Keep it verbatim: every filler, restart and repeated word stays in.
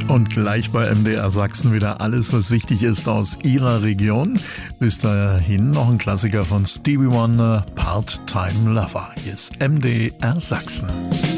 Und gleich bei M D R Sachsen wieder alles, was wichtig ist aus Ihrer Region. Bis dahin noch ein Klassiker von Stevie Wonder, Part-Time Lover. Hier ist M D R Sachsen.